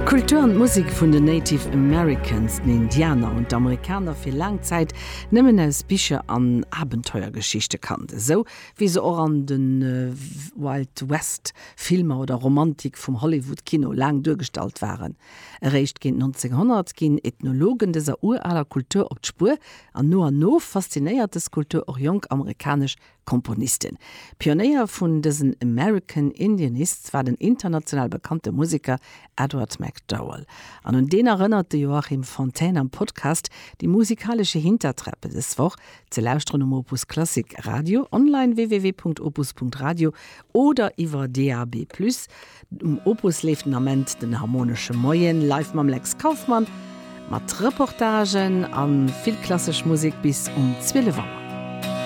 Kultur und Musik vun den Native Americans, den Indianer und Amerikaner fir lang Zeit nimmen es Bücher an Abenteuergeschichte kannte, so wie se auch an den Wild West Filmer oder Romantik vom Hollywood-Kino lang durchgestalt waren. Erreicht gin 1900 gin Ethnologen dieser uraler Kultur op Spur an no fasziniertes Kultur auch jung amerikanisch Komponisten. Pionier vun diesen American Indianists war den international bekannte Musiker Edward McDowell. An den erinnerte Joachim Fontaine am Podcast die musikalische Hintertreppe des Woch zu lauschen um Opus Klassik Radio, online www.opus.radio oder iwwer DAB+. Opus lebt den harmonische Moyen, live mam Lex Kaufmann, mat Reportagen an viel klassisch Musik bis 12 Uhr.